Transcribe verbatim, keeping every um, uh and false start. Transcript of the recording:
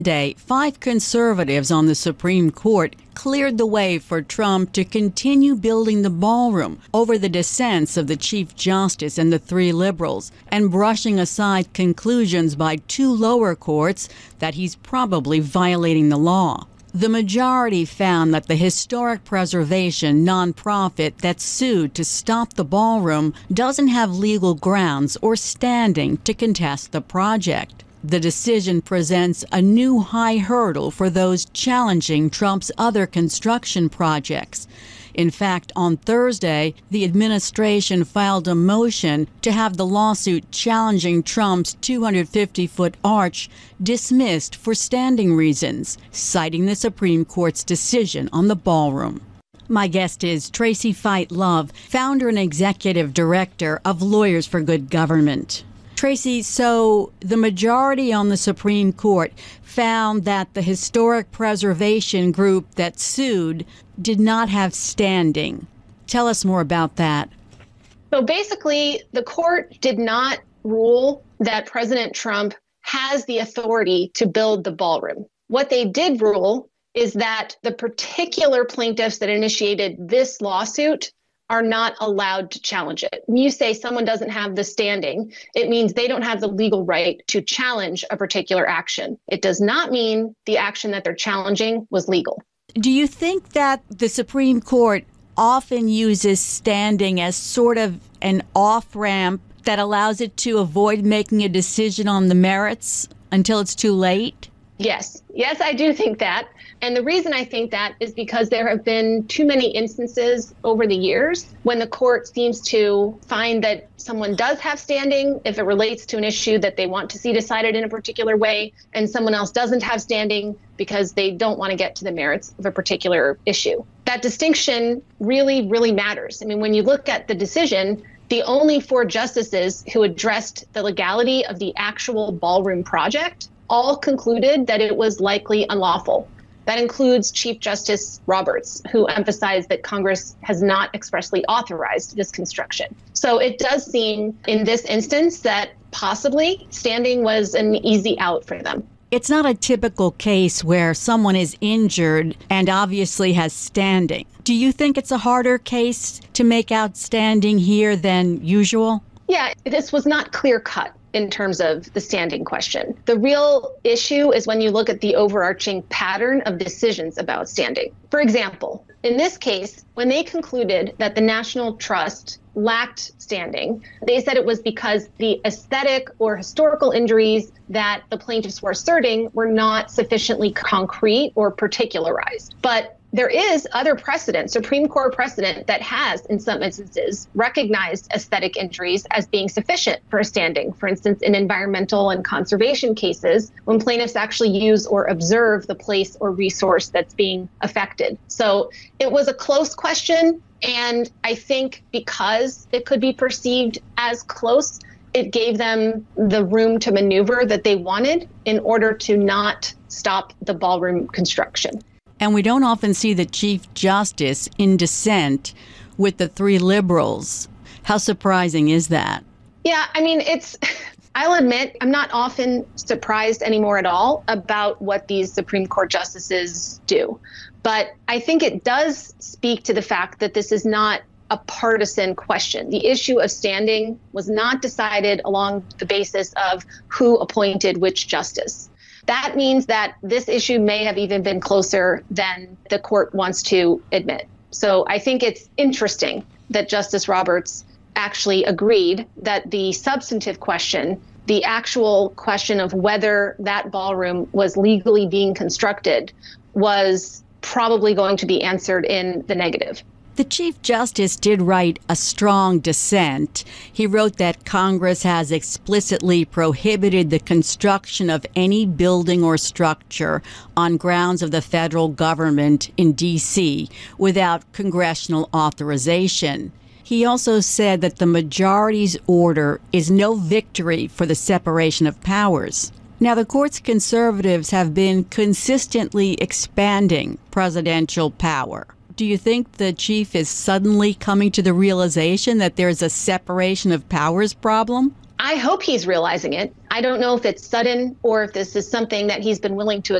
Day, five conservatives on the Supreme Court cleared the way for Trump to continue building the ballroom over the dissents of the Chief Justice and the three liberals, and brushing aside conclusions by two lower courts that he's probably violating the law. The majority found that the historic preservation nonprofit that sued to stop the ballroom doesn't have legal grounds or standing to contest the project. The decision presents a new high hurdle for those challenging Trump's other construction projects. In fact, on Thursday, the administration filed a motion to have the lawsuit challenging Trump's two hundred fifty foot arch dismissed for standing reasons, citing the Supreme Court's decision on the ballroom. My guest is Tracy Feit Love, founder and executive director of Lawyers for Good Government. Tracy, so the majority on the Supreme Court found that the historic preservation group that sued did not have standing. Tell us more about that. So basically, the court did not rule that President Trump has the authority to build the ballroom. What they did rule is that the particular plaintiffs that initiated this lawsuit are not allowed to challenge it. When you say someone doesn't have the standing, it means they don't have the legal right to challenge a particular action. It does not mean the action that they're challenging was legal. Do you think that the Supreme Court often uses standing as sort of an off-ramp that allows it to avoid making a decision on the merits until it's too late? Yes. Yes, I do think that. And the reason I think that is because there have been too many instances over the years when the court seems to find that someone does have standing if it relates to an issue that they want to see decided in a particular way, and someone else doesn't have standing because they don't want to get to the merits of a particular issue. That distinction really, really matters. I mean, when you look at the decision, the only four justices who addressed the legality of the actual ballroom project all concluded that it was likely unlawful. That includes Chief Justice Roberts, who emphasized that Congress has not expressly authorized this construction. So it does seem in this instance that possibly standing was an easy out for them. It's not a typical case where someone is injured and obviously has standing. Do you think it's a harder case to make out standing here than usual? Yeah, this was not clear-cut in terms of the standing question. The real issue is when you look at the overarching pattern of decisions about standing. For example, in this case, when they concluded that the National Trust lacked standing, they said it was because the aesthetic or historical injuries that the plaintiffs were asserting were not sufficiently concrete or particularized. But there is other precedent, Supreme Court precedent, that has, in some instances, recognized aesthetic injuries as being sufficient for a standing. For instance, in environmental and conservation cases, when plaintiffs actually use or observe the place or resource that's being affected. So it was a close question, and I think because it could be perceived as close, it gave them the room to maneuver that they wanted in order to not stop the ballroom construction. And we don't often see the Chief Justice in dissent with the three liberals. How surprising is that? Yeah, I mean, it's, I'll admit, I'm not often surprised anymore at all about what these Supreme Court justices do. But I think it does speak to the fact that this is not a partisan question. The issue of standing was not decided along the basis of who appointed which justice. That means that this issue may have even been closer than the court wants to admit. So I think it's interesting that Justice Roberts actually agreed that the substantive question, the actual question of whether that ballroom was legally being constructed, was probably going to be answered in the negative. The Chief Justice did write a strong dissent. He wrote that Congress has explicitly prohibited the construction of any building or structure on grounds of the federal government in D C without congressional authorization. He also said that the majority's order is no victory for the separation of powers. Now, the court's conservatives have been consistently expanding presidential power. Do you think the chief is suddenly coming to the realization that there's a separation of powers problem? I hope he's realizing it. I don't know if it's sudden or if this is something that he's been willing to